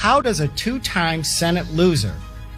how does a two-time Senate loser,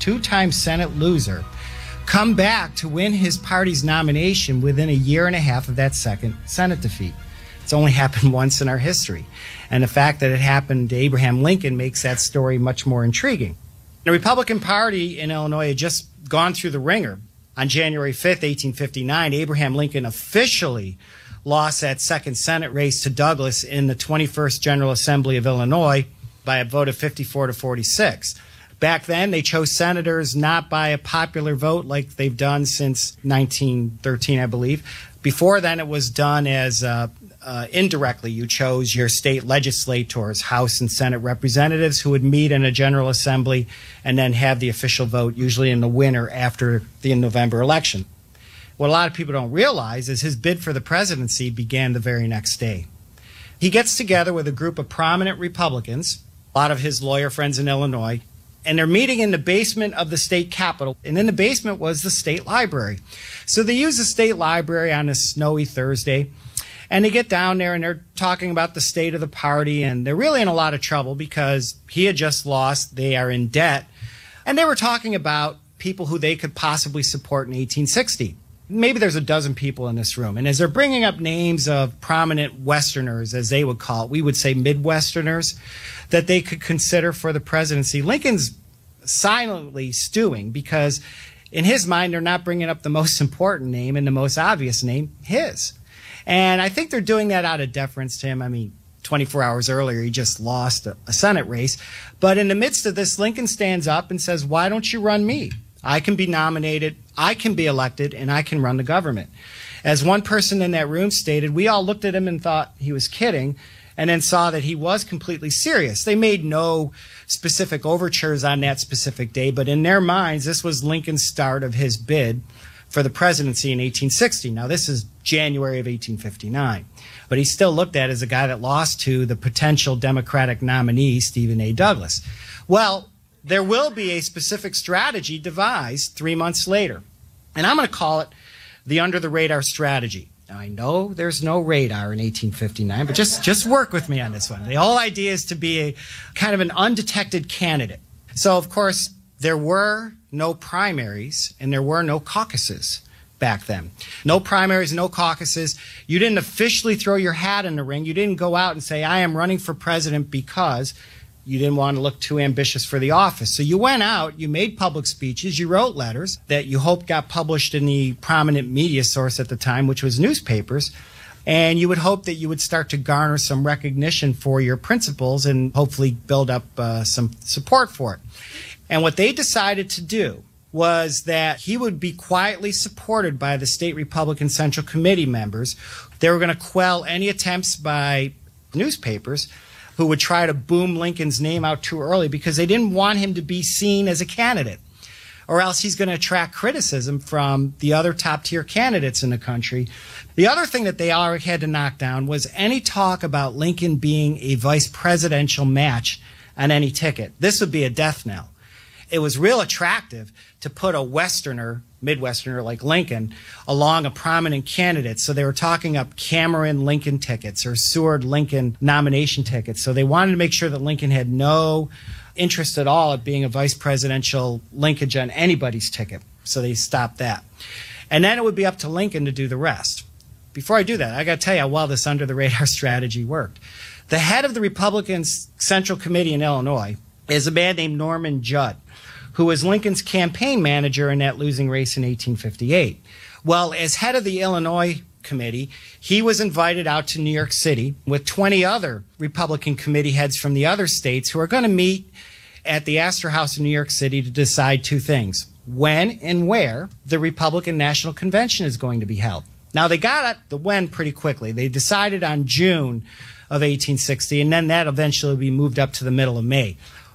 come back to win his party's nomination within a year and a half of that second Senate defeat? It's only happened once in our history. And the fact that it happened to Abraham Lincoln makes that story much more intriguing. The Republican Party in Illinois had just gone through the ringer. On January 5th, 1859, Abraham Lincoln officially lost that second Senate race to Douglas in the 21st General Assembly of Illinois by a vote of 54 to 46. Back then, they chose senators not by a popular vote like they've done since 1913, I believe. Before then, it was done as indirectly. You chose your state legislators, House and Senate representatives, who would meet in a General Assembly and then have the official vote, usually in the winter after the November election. What a lot of people don't realize is his bid for the presidency began the very next day. He gets together with a group of prominent Republicans, a lot of his lawyer friends in Illinois, and they're meeting in the basement of the state capitol. And in the basement was the state library. So they use the state library on a snowy Thursday. And they get down there and they're talking about the state of the party. And they're really in a lot of trouble because he had just lost. They are in debt. And they were talking about people who they could possibly support in 1860. Maybe there's a dozen people in this room. And as they're bringing up names of prominent Westerners, as they would call it, we would say Midwesterners, that they could consider for the presidency, Lincoln's silently stewing because in his mind, they're not bringing up the most important name and the most obvious name, his. And I think they're doing that out of deference to him. I mean, 24 hours earlier, he just lost a Senate race. But in the midst of this, Lincoln stands up and says, why don't you run me? I can be nominated, I can be elected, and I can run the government. As one person in that room stated, we all looked at him and thought he was kidding, and then saw that he was completely serious. They made no specific overtures on that specific day, but in their minds, this was Lincoln's start of his bid for the presidency in 1860. Now, this is January of 1859, but he's still looked at as a guy that lost to the potential Democratic nominee, Stephen A. Douglas. Well, there will be a specific strategy devised 3 months later, and I'm going to call it the under-the-radar strategy. Now, I know there's no radar in 1859, but just work with me on this one. The whole idea is to be a kind of an undetected candidate. So, of course, there were no primaries and there were no caucuses back then. No primaries, no caucuses. You didn't officially throw your hat in the ring. You didn't go out and say, I am running for president because you didn't want to look too ambitious for the office. So you went out, you made public speeches, you wrote letters that you hoped got published in the prominent media source at the time, which was newspapers. And you would hope that you would start to garner some recognition for your principles and hopefully build up some support for it. And what they decided to do was that he would be quietly supported by the state Republican Central Committee members. They were going to quell any attempts by newspapers who would try to boom Lincoln's name out too early because they didn't want him to be seen as a candidate, or else he's going to attract criticism from the other top-tier candidates in the country. The other thing that they already had to knock down was any talk about Lincoln being a vice presidential match on any ticket. This would be a death knell. It was real attractive to put a Westerner, Midwesterner like Lincoln, along a prominent candidate. So they were talking up Cameron Lincoln tickets or Seward Lincoln nomination tickets. So they wanted to make sure that Lincoln had no interest at all at being a vice presidential linkage on anybody's ticket. So they stopped that. And then it would be up to Lincoln to do the rest. Before I do that, I got to tell you how well this under-the-radar strategy worked. The head of the Republican Central Committee in Illinois is a man named Norman Judd, who was Lincoln's campaign manager in that losing race in 1858. Well, as head of the Illinois committee, he was invited out to New York City with 20 other Republican committee heads from the other states who are going to meet at the Astor House in New York City to decide two things: when and where the Republican National Convention is going to be held. Now, they got at the when pretty quickly. They decided on June of 1860, and then that eventually will be moved up to the middle of May.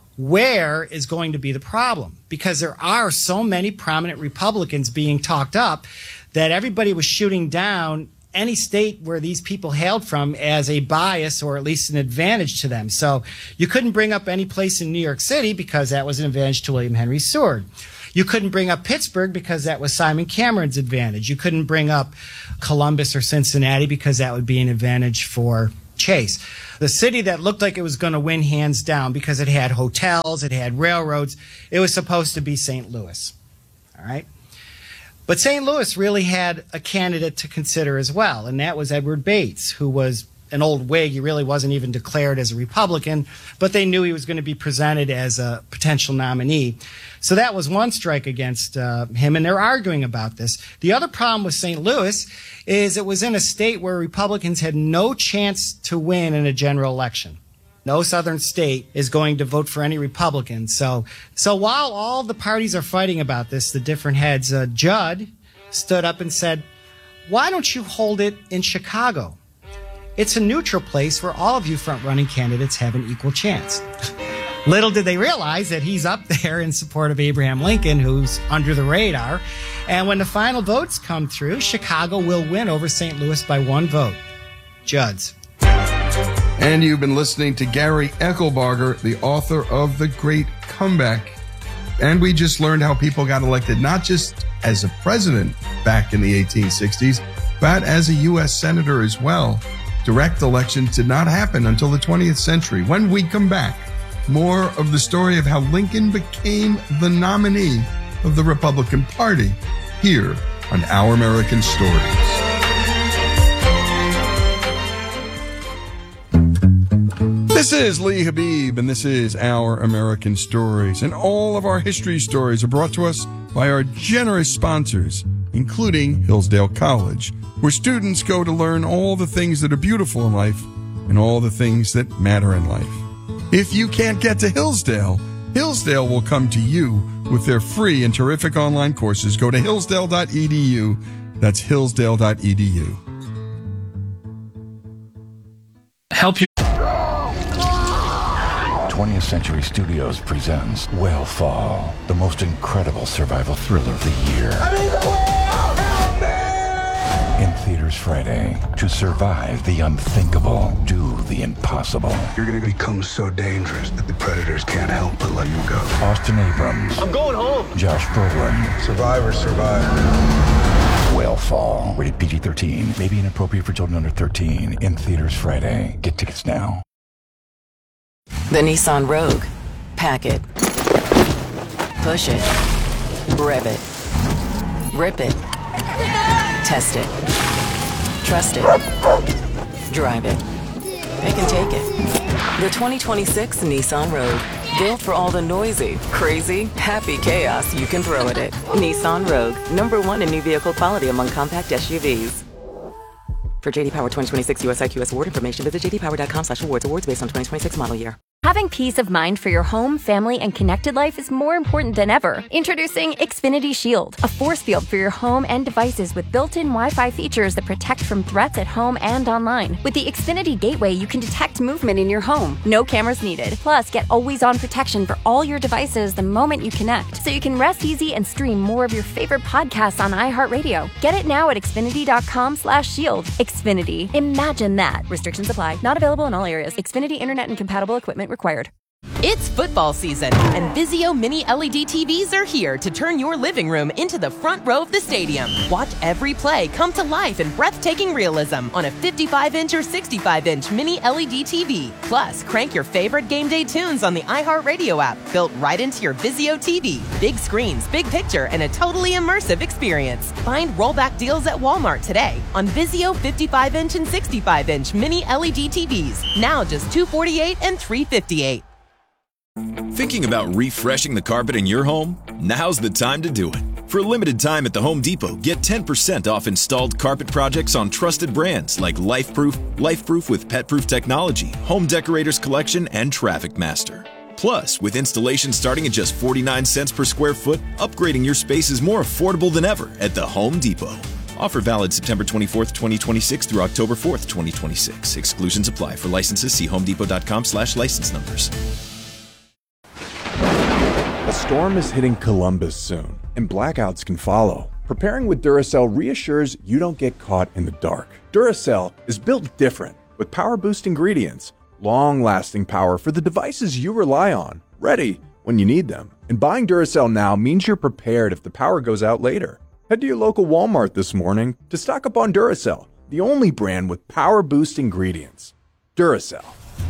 Where is going to be the problem? Because there are so many prominent Republicans being talked up that everybody was shooting down any state where these people hailed from as a bias or at least an advantage to them. So you couldn't bring up any place in New York City because that was an advantage to William Henry Seward. You couldn't bring up Pittsburgh because that was Simon Cameron's advantage. You couldn't bring up Columbus or Cincinnati because that would be an advantage for Chase. The city that looked like it was going to win hands down because it had hotels, it had railroads. It was supposed to be St. Louis. All right? But St. Louis really had a candidate to consider as well, and that was Edward Bates, who was an old Whig. He really wasn't even declared as a Republican, but they knew he was going to be presented as a potential nominee. So that was one strike against him, and they're arguing about this. The other problem with St. Louis is it was in a state where Republicans had no chance to win in a general election. No southern state is going to vote for any Republican. So while all the parties are fighting about this, the different heads, Judd stood up and said, "Why don't you hold it in Chicago? It's a neutral place where all of you front-running candidates have an equal chance." Little did they realize that he's up there in support of Abraham Lincoln, who's under the radar. And when the final votes come through, Chicago will win over St. Louis by one vote. Judd's. And you've been listening to Gary Eckelbarger, the author of The Great Comeback. And we just learned how people got elected, not just as a president back in the 1860s, but as a U.S. senator as well. Direct elections did not happen until the 20th century. When we come back, more of the story of how Lincoln became the nominee of the Republican Party here on Our American Stories. This is Lee Habib, and this is Our American Stories. And all of our history stories are brought to us by our generous sponsors, including Hillsdale College, where students go to learn all the things that are beautiful in life and all the things that matter in life. If you can't get to Hillsdale, Hillsdale will come to you with their free and terrific online courses. Go to hillsdale.edu. That's hillsdale.edu. Help you. 20th Century Studios presents Whale the most incredible survival thriller of the year. In theaters Friday. To survive the unthinkable, do the impossible. You're going to become so dangerous that the predators can't help but let you go. Austin Abrams. I'm going home. Josh Brolin. Survivors survive. Whale, rated PG-13. May be inappropriate for children under 13. In theaters Friday. Get tickets now. The Nissan Rogue. Pack it. Push it. Rev it. Rip it. Test it. Trust it. Drive it. Pick and take it. The 2026 Nissan Rogue. Built for all the noisy, crazy, happy chaos you can throw at it. Nissan Rogue. #1 in new vehicle quality among compact SUVs. For JD Power 2026 US IQS award information, visit jdpower.com/awards. Awards based on 2026 model year. Having peace of mind for your home, family, and connected life is more important than ever. Introducing Xfinity Shield, a force field for your home and devices with built-in Wi-Fi features that protect from threats at home and online. With the Xfinity Gateway, you can detect movement in your home. No cameras needed. Plus, get always-on protection for all your devices the moment you connect, so you can rest easy and stream more of your favorite podcasts on iHeartRadio. Get it now at Xfinity.com/shield. Xfinity. Imagine that. Restrictions apply. Not available in all areas. Xfinity Internet and compatible equipment required. It's football season, and Vizio Mini LED TVs are here to turn your living room into the front row of the stadium. Watch every play come to life in breathtaking realism on a 55-inch or 65-inch Mini LED TV. Plus, crank your favorite game day tunes on the iHeartRadio app, built right into your Vizio TV. Big screens, big picture, and a totally immersive experience. Find rollback deals at Walmart today on Vizio 55-inch and 65-inch Mini LED TVs. Now just $248 and $358. Thinking about refreshing the carpet in your home? Now's the time to do it. For a limited time at the Home Depot, get 10% off installed carpet projects on trusted brands like LifeProof with pet-proof technology, Home Decorators Collection, and Traffic Master. Plus, with installation starting at just 49 cents per square foot, upgrading your space is more affordable than ever at the Home Depot. Offer valid September 24th, 2026 through October 4th, 2026. Exclusions apply. For licenses, see homedepot.com/license numbers. A storm is hitting Columbus soon, and blackouts can follow. Preparing with Duracell reassures you don't get caught in the dark. Duracell is built different, with power-boost ingredients, long-lasting power for the devices you rely on, ready when you need them. And buying Duracell now means you're prepared if the power goes out later. Head to your local Walmart this morning to stock up on Duracell, the only brand with power-boost ingredients. Duracell.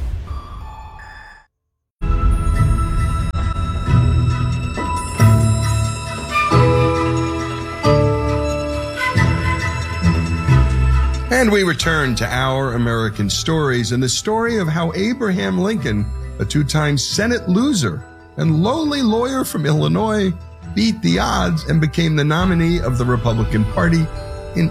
And we return to Our American Stories and the story of how Abraham Lincoln, a two-time Senate loser and lowly lawyer from Illinois, beat the odds and became the nominee of the Republican Party in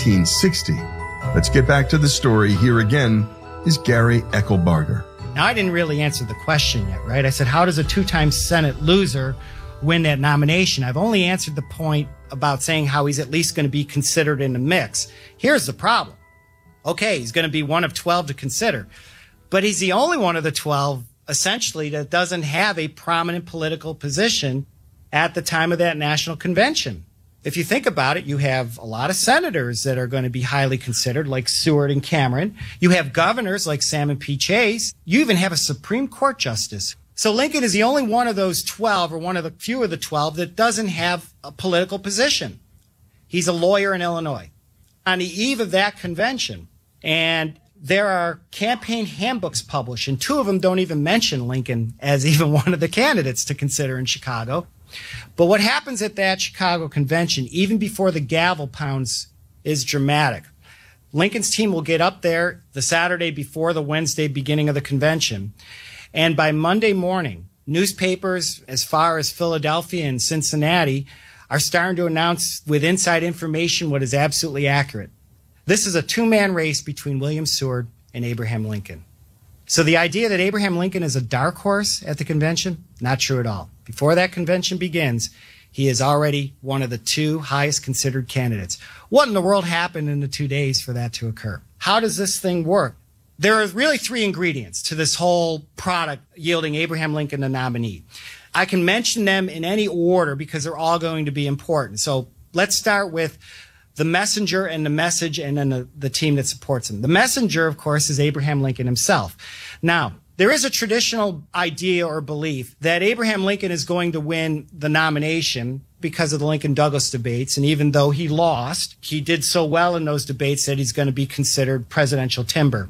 1860. Let's get back to the story. Here again is Gary Eckelbarger. Now, I didn't really answer the question yet, right? I said, how does a two-time Senate loser win that nomination? I've only answered the point about saying how he's at least going to be considered in the mix. Here's the problem. Okay, he's going to be one of 12 to consider, but he's the only one of the 12, essentially, that doesn't have a prominent political position at the time of that national convention. If you think about it, you have a lot of senators that are going to be highly considered, like Seward and Cameron. You have governors like Salmon P. Chase. You even have a Supreme Court justice. So Lincoln is the only one of those 12, or one of the few of the 12, that doesn't have a political position. He's a lawyer in Illinois. On the eve of that convention, and there are campaign handbooks published, and two of them don't even mention Lincoln as even one of the candidates to consider in Chicago. But what happens at that Chicago convention, even before the gavel pounds, is dramatic. Lincoln's team will get up there the Saturday before the Wednesday beginning of the convention, and by Monday morning, newspapers as far as Philadelphia and Cincinnati are starting to announce with inside information what is absolutely accurate. This is a two-man race between William Seward and Abraham Lincoln. So the idea that Abraham Lincoln is a dark horse at the convention, not true at all. Before that convention begins, he is already one of the two highest considered candidates. What in the world happened in the 2 days for that to occur? How does this thing work? There are really three ingredients to this whole product yielding Abraham Lincoln the nominee. I can mention them in any order because they're all going to be important. So let's start with the messenger and the message, and then the team that supports him. The messenger, of course, is Abraham Lincoln himself. Now, there is a traditional idea or belief that Abraham Lincoln is going to win the nomination because of the Lincoln-Douglas debates, and even though he lost, he did so well in those debates that he's going to be considered presidential timber.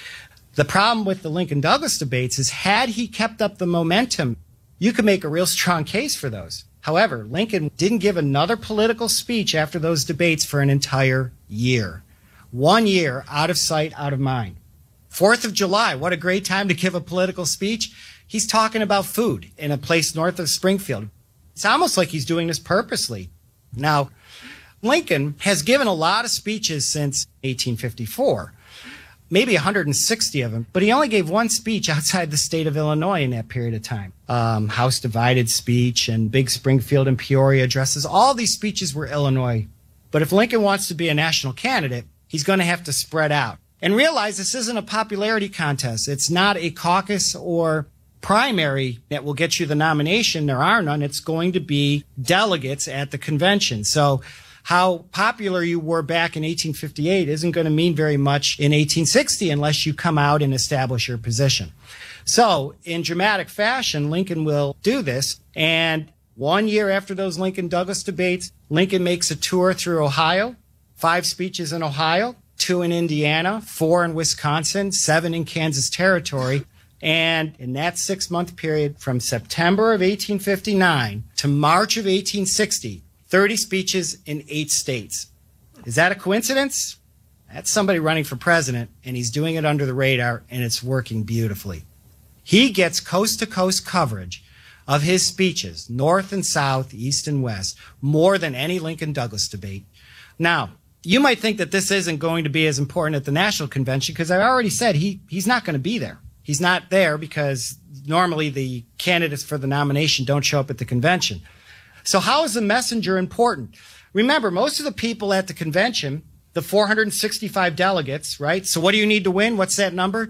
The problem with the Lincoln-Douglas debates is, had he kept up the momentum, you could make a real strong case for those. However, Lincoln didn't give another political speech after those debates for an entire year. 1 year, out of sight, out of mind. 4th of July, what a great time to give a political speech. He's talking about food in a place north of Springfield. It's almost like he's doing this purposely. Now, Lincoln has given a lot of speeches since 1854. Maybe 160 of them, but he only gave one speech outside the state of Illinois in that period of time. House divided speech and big Springfield and Peoria addresses. All these speeches were Illinois. But if Lincoln wants to be a national candidate, he's going to have to spread out. And realize this isn't a popularity contest. It's not a caucus or primary that will get you the nomination. There are none. It's going to be delegates at the convention. So how popular you were back in 1858 isn't going to mean very much in 1860 unless you come out and establish your position. So in dramatic fashion, Lincoln will do this. And 1 year after those Lincoln-Douglas debates, Lincoln makes a tour through Ohio, 5 speeches in Ohio, 2 in Indiana, 4 in Wisconsin, 7 in Kansas Territory. And in that 6-month period from September of 1859 to March of 1860, 30 speeches in 8 states. Is that a coincidence? That's somebody running for president, and he's doing it under the radar, and it's working beautifully. He gets coast-to-coast coverage of his speeches, north and south, east and west, more than any Lincoln-Douglas debate. Now, you might think that this isn't going to be as important at the national convention because I already said he's not going to be there. He's not there because normally the candidates for the nomination don't show up at the convention. So how is the messenger important? Remember, most of the people at the convention, the 465 delegates, right? So what do you need to win? What's that number?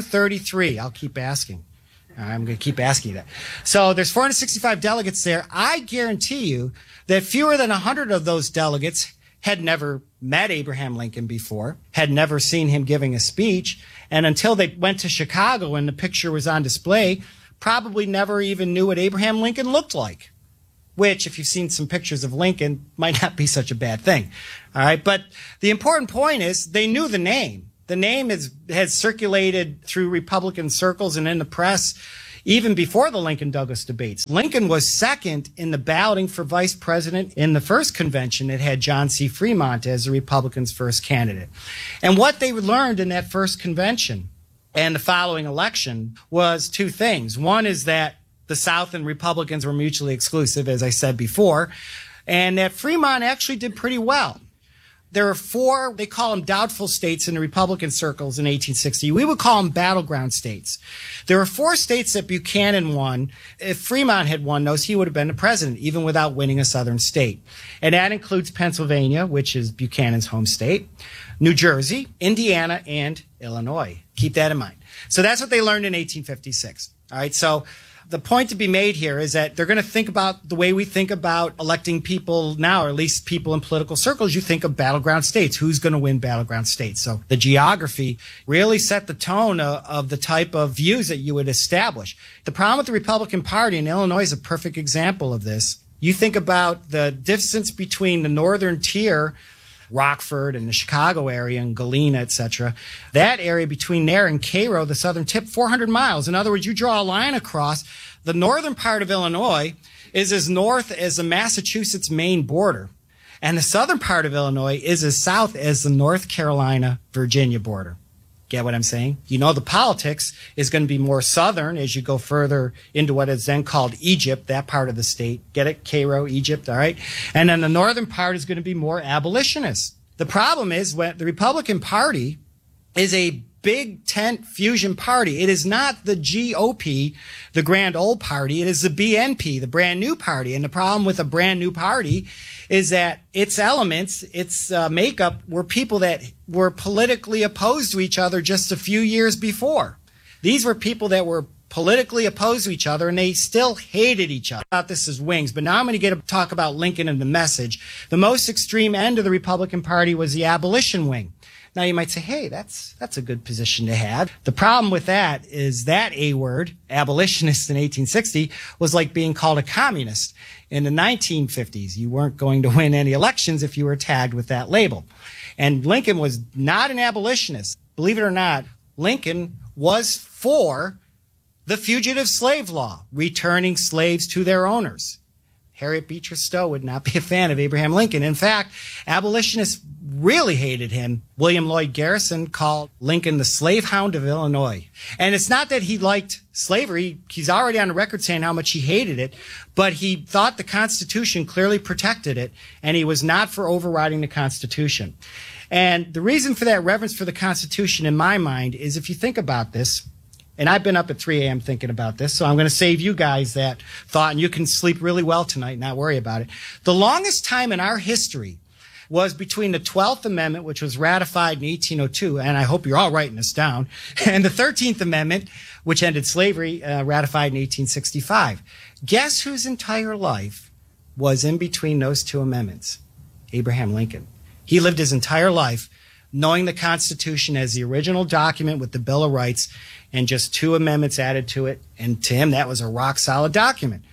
233. I'll keep asking. I'm going to keep asking you that. So there's 465 delegates there. I guarantee you that fewer than 100 of those delegates had never met Abraham Lincoln before, had never seen him giving a speech, and until they went to Chicago and the picture was on display, probably never even knew what Abraham Lincoln looked like. Which, if you've seen some pictures of Lincoln, might not be such a bad thing. All right. But the important point is they knew the name. The name has circulated through Republican circles and in the press even before the Lincoln-Douglas debates. Lincoln was second in the balloting for vice president in the first convention. It had John C. Fremont as the Republicans' first candidate. And what they learned in that first convention and the following election was two things. One is that the South and Republicans were mutually exclusive, as I said before, and that Fremont actually did pretty well. There are 4, they call them doubtful states in the Republican circles in 1860. We would call them battleground states. There are 4 states that Buchanan won. If Fremont had won those, he would have been the president, even without winning a southern state. And that includes Pennsylvania, which is Buchanan's home state, New Jersey, Indiana, and Illinois. Keep that in mind. So that's what they learned in 1856. All right, so the point to be made here is that they're going to think about the way we think about electing people now, or at least people in political circles. You think of battleground states. Who's going to win battleground states? So the geography really set the tone of the type of views that you would establish. The problem with the Republican Party, and Illinois is a perfect example of this. You think about the distance between the northern tier, Rockford and the Chicago area and Galena, etc. That area between there and Cairo, the southern tip, 400 miles. In other words, you draw a line across, the northern part of Illinois is as north as the Massachusetts-Maine border. And the southern part of Illinois is as south as the North Carolina-Virginia border. Get what I'm saying? You know the politics is going to be more southern as you go further into what is then called Egypt, that part of the state. Get it? Cairo, Egypt, all right? And then the northern part is going to be more abolitionist. The problem is when the Republican Party is a big tent fusion party. It is not the GOP, the grand old party. It is the BNP, the brand new party. And the problem with a brand new party is that its elements, its makeup, were people that were politically opposed to each other just a few years before. These were people that were politically opposed to each other, and they still hated each other. I thought this is wings, but now I'm going to talk about Lincoln and the message. The most extreme end of the Republican Party was the abolition wing. Now you might say, hey, that's a good position to have. The problem with that is that A word, abolitionist in 1860, was like being called a communist in the 1950s. You weren't going to win any elections if you were tagged with that label. And Lincoln was not an abolitionist. Believe it or not, Lincoln was for the fugitive slave law, returning slaves to their owners. Harriet Beecher Stowe would not be a fan of Abraham Lincoln. In fact, abolitionists really hated him. William Lloyd Garrison called Lincoln the slave hound of Illinois. And it's not that he liked slavery. He's already on the record saying how much he hated it, but he thought the Constitution clearly protected it, and he was not for overriding the Constitution. And the reason for that reverence for the Constitution, in my mind, is if you think about this, and I've been up at 3 a.m. thinking about this, so I'm going to save you guys that thought, and you can sleep really well tonight, not worry about it. The longest time in our history was between the 12th Amendment, which was ratified in 1802, and I hope you're all writing this down, and the 13th Amendment, which ended slavery, ratified in 1865. Guess whose entire life was in between those two amendments? Abraham Lincoln. He lived his entire life knowing the Constitution as the original document with the Bill of Rights and just 2 amendments added to it. And to him, that was a rock-solid document.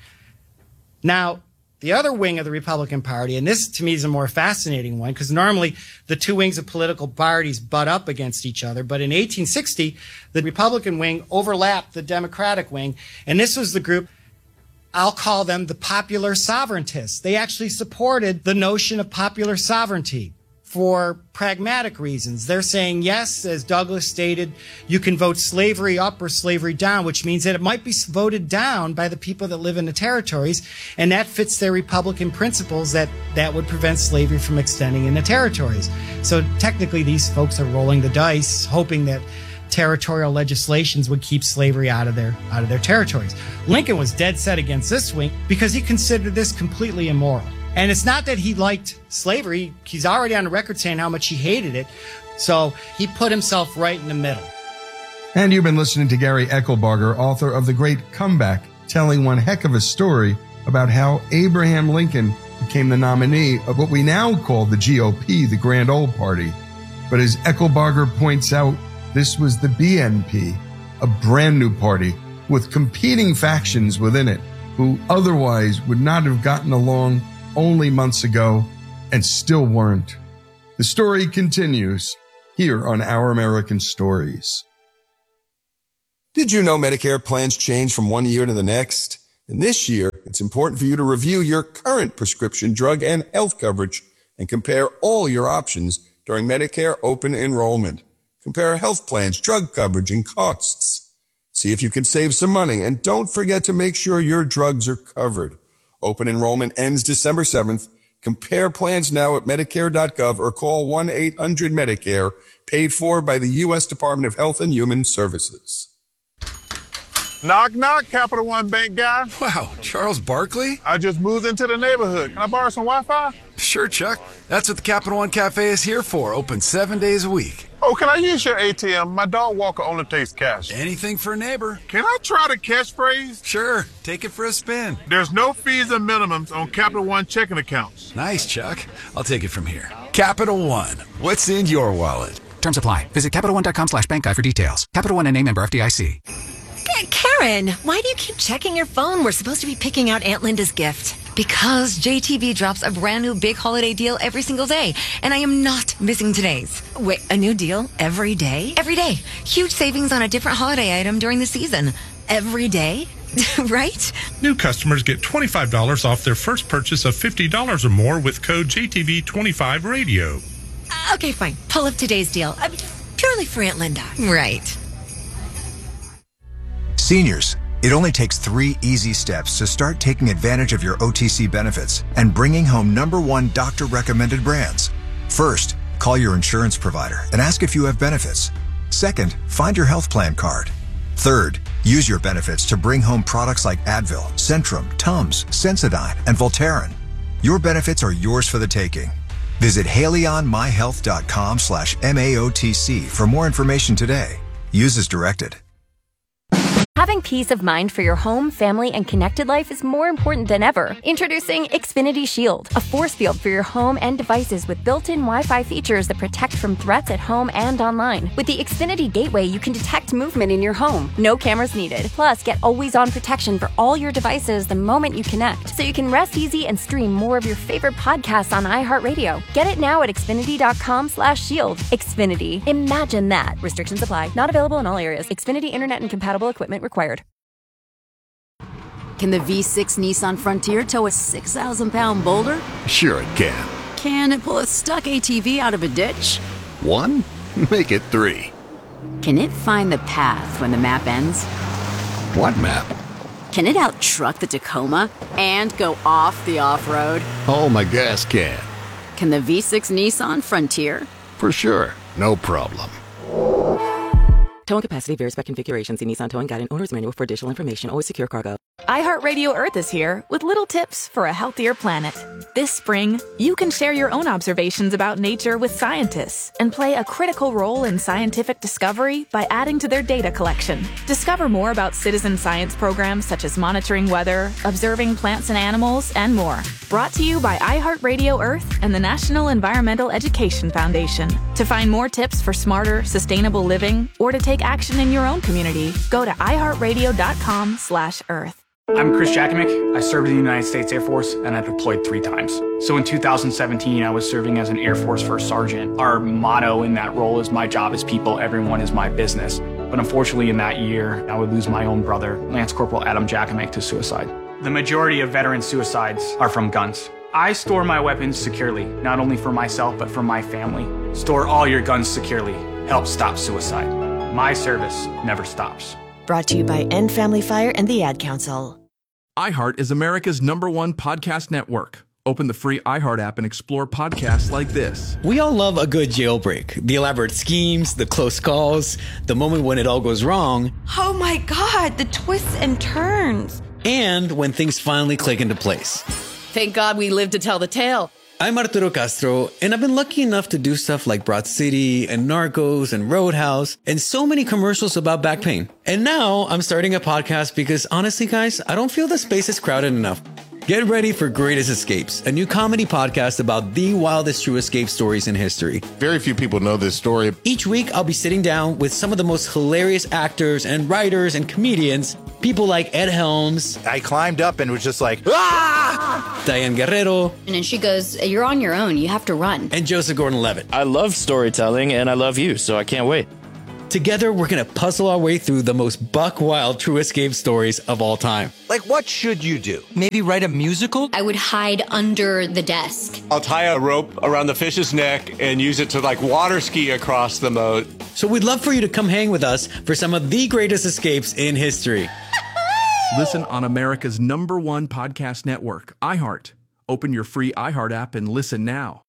Now, the other wing of the Republican Party, and this to me is a more fascinating one, because normally the 2 wings of political parties butt up against each other. But in 1860, the Republican wing overlapped the Democratic wing, and this was the group, I'll call them the popular sovereigntists. They actually supported the notion of popular sovereignty for pragmatic reasons. They're saying, yes, as Douglas stated, you can vote slavery up or slavery down, which means that it might be voted down by the people that live in the territories, and that fits their Republican principles that would prevent slavery from extending in the territories. So technically, these folks are rolling the dice, hoping that territorial legislations would keep slavery out of their territories. Lincoln was dead set against this wing because he considered this completely immoral. And it's not that he liked slavery. He's already on the record saying how much he hated it. So he put himself right in the middle. And you've been listening to Gary Eckelbarger, author of The Great Comeback, telling one heck of a story about how Abraham Lincoln became the nominee of what we now call the GOP, the Grand Old Party. But as Eckelbarger points out, this was the BNP, a brand new party with competing factions within it who otherwise would not have gotten along only months ago and still weren't. The story continues. here on Our American Stories. Did you know Medicare plans change from one year to the next? And this year, it's important for you to review your current prescription drug and health coverage and compare all your options during Medicare open enrollment. Compare health plans, drug coverage, and costs. See if you can save some money, and don't forget to make sure your drugs are covered. Open enrollment ends December 7th. Compare plans now at Medicare.gov or call 1-800-MEDICARE, paid for by the U.S. Department of Health and Human Services. Knock, knock, Capital One Bank guy. Wow, Charles Barkley? I just moved into the neighborhood. Can I borrow some Wi-Fi? Sure, Chuck. That's what the Capital One Cafe is here for, open 7 days a week. Oh, can I use your ATM? My dog walker only takes cash. Anything for a neighbor. Can I try the catchphrase? Sure, take it for a spin. There's no fees and minimums on Capital One checking accounts. Nice, Chuck. I'll take it from here. Capital One, what's in your wallet? Terms apply. Visit CapitalOne.com/bankguide for details. Capital One and a member FDIC. Karen, why do you keep checking your phone? We're supposed to be picking out Aunt Linda's gift. Because JTV drops a brand new big holiday deal every single day, and I am not missing today's. Wait, a new deal every day? Every day. Huge savings on a different holiday item during the season. Every day? Right? New customers get $25 off their first purchase of $50 or more with code JTV25Radio. Okay, fine. Pull up today's deal. Purely for Aunt Linda. Right. Seniors, it only takes 3 easy steps to start taking advantage of your OTC benefits and bringing home #1 doctor-recommended brands. First, call your insurance provider and ask if you have benefits. Second, find your health plan card. Third, use your benefits to bring home products like Advil, Centrum, Tums, Sensodyne, and Voltaren. Your benefits are yours for the taking. Visit HaleyOnMyHealth.com/MAOTC for more information today. Use as directed. Having peace of mind for your home, family, and connected life is more important than ever. Introducing Xfinity Shield, a force field for your home and devices with built-in Wi-Fi features that protect from threats at home and online. With the Xfinity Gateway, you can detect movement in your home. No cameras needed. Plus, get always-on protection for all your devices the moment you connect, so you can rest easy and stream more of your favorite podcasts on iHeartRadio. Get it now at Xfinity.com/shield. Xfinity. Imagine that. Restrictions apply. Not available in all areas. Xfinity Internet and compatible equipment required. Can the V6 Nissan Frontier tow a 6,000-pound boulder? Sure it can. Can it pull a stuck ATV out of a ditch? 1? Make it 3. Can it find the path when the map ends? What map? Can it out-truck the Tacoma and go off the off-road? Oh, my gas can. Can the V6 Nissan Frontier? For sure. No problem. Towing capacity varies by configuration. See Nissan Towing Guide and Owner's Manual for additional information. Always secure cargo. iHeartRadio Earth is here with little tips for a healthier planet. This spring, you can share your own observations about nature with scientists and play a critical role in scientific discovery by adding to their data collection. Discover more about citizen science programs such as monitoring weather, observing plants and animals, and more. Brought to you by iHeartRadio Earth and the National Environmental Education Foundation. To find more tips for smarter, sustainable living, or to take action in your own community, go to iHeartRadio.com/Earth. I'm Chris Jakimick. I served in the United States Air Force and I deployed 3 times. So in 2017, I was serving as an Air Force First Sergeant. Our motto in that role is "My job is people, everyone is my business." But unfortunately in that year, I would lose my own brother, Lance Corporal Adam Jakimick, to suicide. The majority of veteran suicides are from guns. I store my weapons securely, not only for myself, but for my family. Store all your guns securely. Help stop suicide. My service never stops. Brought to you by End Family Fire and the Ad Council. iHeart is America's #1 podcast network. Open the free iHeart app and explore podcasts like this. We all love a good jailbreak. The elaborate schemes, the close calls, the moment when it all goes wrong. Oh my God, the twists and turns. And when things finally click into place. Thank God we lived to tell the tale. I'm Arturo Castro, and I've been lucky enough to do stuff like Broad City and Narcos and Roadhouse and so many commercials about back pain. And now I'm starting a podcast because honestly, guys, I don't feel the space is crowded enough. Get ready for Greatest Escapes, a new comedy podcast about the wildest true escape stories in history. Very few people know this story. Each week, I'll be sitting down with some of the most hilarious actors and writers and comedians, people like Ed Helms. I climbed up and was just like, ah! Diane Guerrero, And then she goes, "You're on your own. You have to run." and Joseph Gordon-Levitt. I love storytelling, and I love you, so I can't wait. Together, we're going to puzzle our way through the most buck-wild true escape stories of all time. Like, what should you do? Maybe write a musical? I would hide under the desk. I'll tie a rope around the fish's neck and use it to like water ski across the moat. So we'd love for you to come hang with us for some of the greatest escapes in history. Listen on America's #1 podcast network, iHeart. Open your free iHeart app and listen now.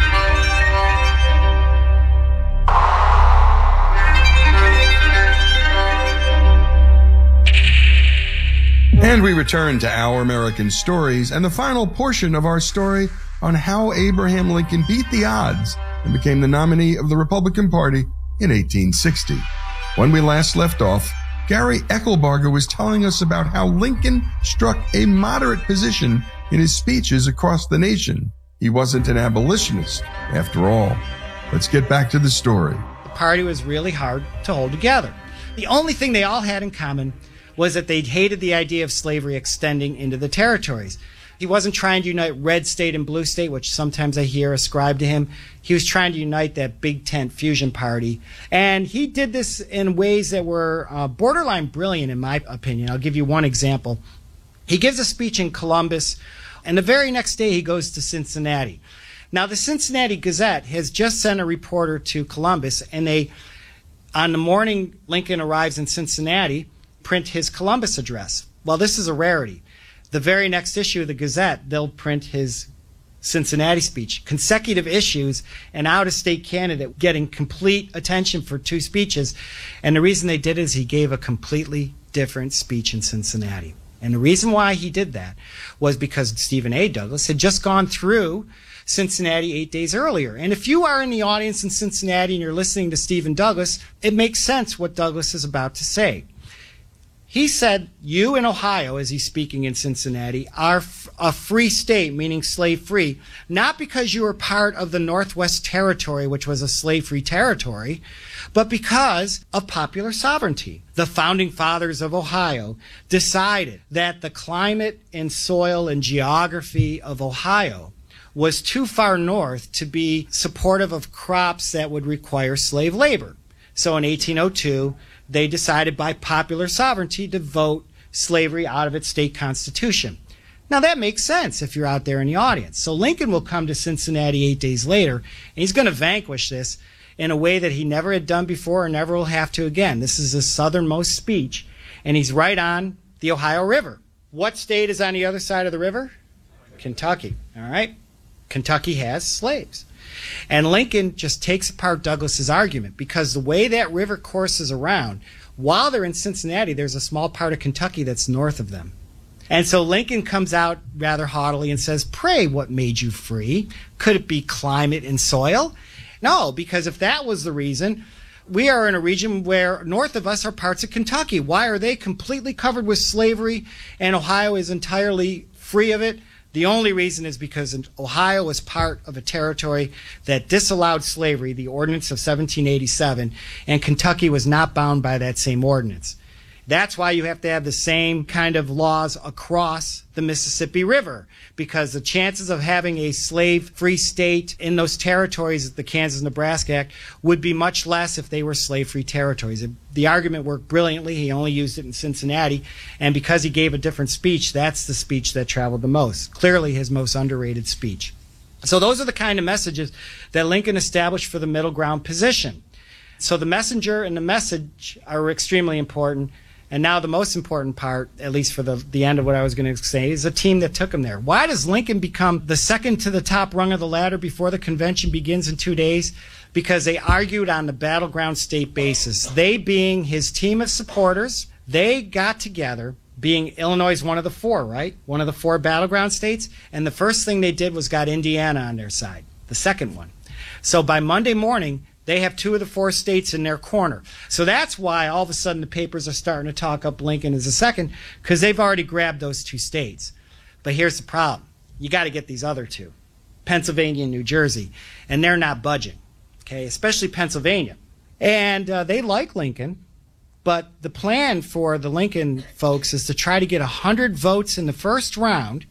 And we return to Our American Stories and the final portion of our story on how Abraham Lincoln beat the odds and became the nominee of the Republican Party in 1860. When we last left off, Gary Eckelbarger was telling us about how Lincoln struck a moderate position in his speeches across the nation. He wasn't an abolitionist, after all. Let's get back to the story. The party was really hard to hold together. The only thing they all had in common was that they hated the idea of slavery extending into the territories. He wasn't trying to unite red state and blue state, which sometimes I hear ascribed to him. He was trying to unite that big tent fusion party. And he did this in ways that were borderline brilliant, in my opinion. I'll give you one example. He gives a speech in Columbus, and the very next day he goes to Cincinnati. Now, the Cincinnati Gazette has just sent a reporter to Columbus, and they, on the morning Lincoln arrives in Cincinnati, print his Columbus address. Well, this is a rarity. The very next issue of the Gazette, they'll print his Cincinnati speech. Consecutive issues, an out-of-state candidate getting complete attention for 2 speeches. And the reason they did it is he gave a completely different speech in Cincinnati. And the reason why he did that was because Stephen A. Douglas had just gone through Cincinnati 8 days earlier. And if you are in the audience in Cincinnati and you're listening to Stephen Douglas, it makes sense what Douglas is about to say. He said, you in Ohio, as he's speaking in Cincinnati, are a free state, meaning slave-free, not because you were part of the Northwest Territory, which was a slave-free territory, but because of popular sovereignty. The founding fathers of Ohio decided that the climate and soil and geography of Ohio was too far north to be supportive of crops that would require slave labor. So in 1802, they decided by popular sovereignty to vote slavery out of its state constitution. Now that makes sense if you're out there in the audience. So Lincoln will come to Cincinnati 8 days later, and he's going to vanquish this in a way that he never had done before or never will have to again. This is his southernmost speech, and he's right on the Ohio River. What state is on the other side of the river? Kentucky, all right? Kentucky has slaves. And Lincoln just takes apart Douglas's argument because the way that river courses around, while they're in Cincinnati, there's a small part of Kentucky that's north of them. And so Lincoln comes out rather haughtily and says, pray, what made you free? Could it be climate and soil? No, because if that was the reason, we are in a region where north of us are parts of Kentucky. Why are they completely covered with slavery and Ohio is entirely free of it? The only reason is because Ohio was part of a territory that disallowed slavery, the Ordinance of 1787, and Kentucky was not bound by that same ordinance. That's why you have to have the same kind of laws across the Mississippi River, because the chances of having a slave-free state in those territories, the Kansas-Nebraska Act, would be much less if they were slave-free territories. The argument worked brilliantly. He only used it in Cincinnati, and because he gave a different speech, that's the speech that traveled the most. Clearly his most underrated speech. So those are the kind of messages that Lincoln established for the middle ground position. So the messenger and the message are extremely important. And now the most important part, at least for the end of what I was going to say, is the team that took him there. Why does Lincoln become the second to the top rung of the ladder before the convention begins in 2 days? Because they argued on the battleground state basis. They being his team of supporters, they got together, being Illinois one of the 4, right? One of the 4 battleground states. And the first thing they did was got Indiana on their side, the second one. So by Monday morning, they have 2 of the 4 states in their corner. So that's why all of a sudden the papers are starting to talk up Lincoln as a second, because they've already grabbed those 2 states. But here's the problem. You got to get these other 2, Pennsylvania and New Jersey, and they're not budging, okay, especially Pennsylvania. And they like Lincoln, but the plan for the Lincoln folks is to try to get 100 votes in the first round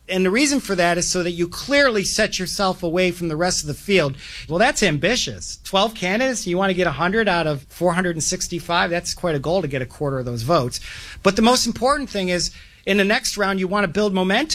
And the reason for that is so that you clearly set yourself away from the rest of the field. Well, that's ambitious. 12 candidates, you want to get 100 out of 465. That's quite a goal to get a quarter of those votes. But the most important thing is, in the next round, you want to build momentum.